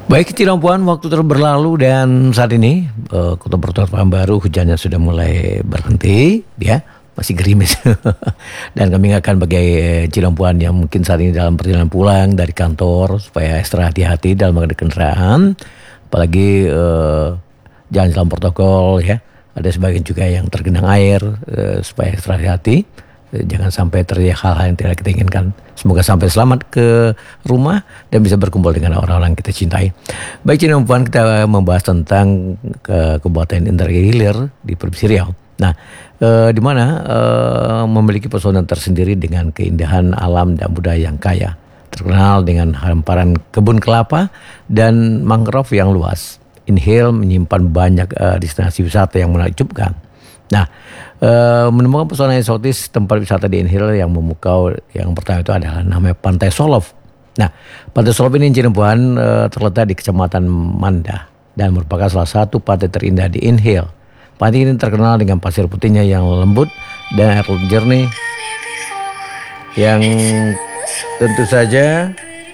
Baik Cilempuan, waktu terus berlalu dan saat ini Kota Pekanbaru hujannya sudah mulai berhenti, ya masih gerimis. Dan kami ingatkan bagi Cilempuan yang mungkin saat ini dalam perjalanan pulang dari kantor supaya ekstra hati-hati dalam mengendarai kendaraan, apalagi jalan dalam protokol ya. Ada sebagian juga yang tergenang air, supaya ekstra hati-hati. Jangan sampai terjadi hal-hal yang tidak kita inginkan. Semoga sampai selamat ke rumah dan bisa berkumpul dengan orang-orang yang kita cintai. Baik Cilempuan, kita membahas tentang Kabupaten Indragiri Hilir di Provinsi Riau. Nah, di mana memiliki pesona tersendiri dengan keindahan alam dan budaya yang kaya. Terkenal dengan hamparan kebun kelapa dan mangrove yang luas. Inhale menyimpan banyak destinasi wisata yang menakjubkan. Nah, menemukan pesona eksotis tempat wisata di Inhale yang memukau yang pertama itu adalah namanya Pantai Solov. Nah, Pantai Solov ini Cilempuan terletak di Kecamatan Manda dan merupakan salah satu pantai terindah di Inhale. Pantai ini terkenal dengan pasir putihnya yang lembut dan air jernih yang tentu saja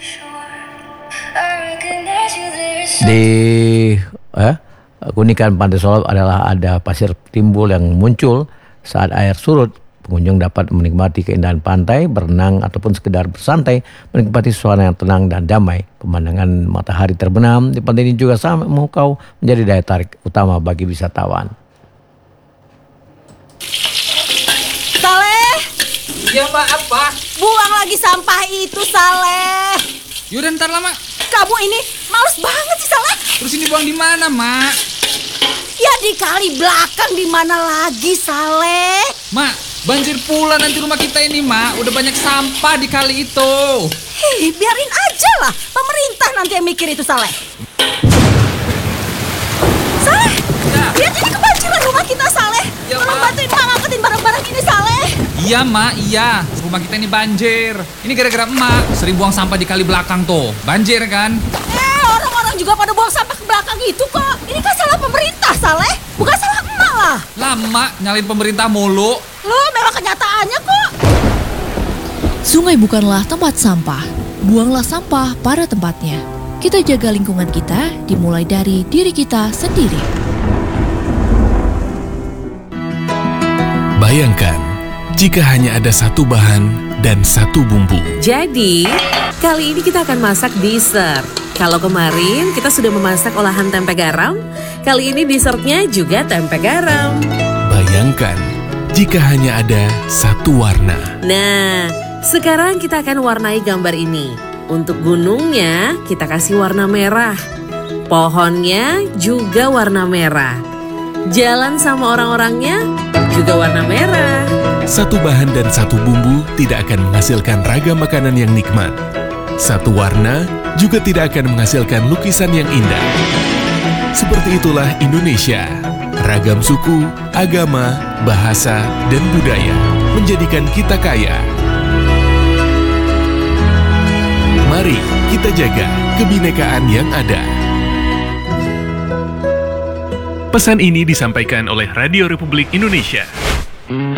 keunikan Pantai Solov adalah ada pasir timbul yang muncul saat air surut. Pengunjung dapat menikmati keindahan pantai, berenang ataupun sekedar bersantai, menikmati suasana yang tenang dan damai. Pemandangan matahari terbenam di pantai ini juga sama memukau menjadi daya tarik utama bagi wisatawan. Saleh! Iya Mbak, apa? Buang lagi sampah itu, Saleh! Yaudah ntar lah Mak. Kamu ini males banget sih, Saleh! Terus ini buang di mana Mak? Ya di kali belakang, di mana lagi, Saleh? Mak, banjir pula nanti rumah kita ini Mak. Udah banyak sampah di kali itu. Hei, biarin aja lah. Pemerintah nanti yang mikir itu, Saleh. Saleh! Ya. Lihat ini kebanjiran rumah kita, Saleh. Ya, Tolong Mak. bantuin Mak ngangkatin barang-barang ini, Saleh. Iya Mak, iya. Rumah kita ini banjir. Ini gara-gara Emak sering buang sampah di kali belakang tuh. Banjir kan? Orang-orang juga pada buang sampah ke belakang itu kok. Ini kan salah pemerintah, Saleh. Bukan salah emak lah. Lama nyalain pemerintah mulu. Loh, memang kenyataannya kok. Sungai bukanlah tempat sampah. Buanglah sampah pada tempatnya. Kita jaga lingkungan kita dimulai dari diri kita sendiri. Bayangkan jika hanya ada satu bahan dan satu bumbu. Jadi, kali ini kita akan masak dessert. Kalau kemarin kita sudah memasak olahan tempe garam, kali ini dessertnya juga tempe garam. Bayangkan jika hanya ada satu warna. Nah, sekarang kita akan warnai gambar ini. Untuk gunungnya, kita kasih warna merah. Pohonnya juga warna merah. Jalan sama orang-orangnya juga warna merah. Satu bahan dan satu bumbu tidak akan menghasilkan ragam makanan yang nikmat. Satu warna juga tidak akan menghasilkan lukisan yang indah. Seperti itulah Indonesia. Ragam suku, agama, bahasa, dan budaya menjadikan kita kaya. Mari kita jaga kebinekaan yang ada. Pesan ini disampaikan oleh Radio Republik Indonesia.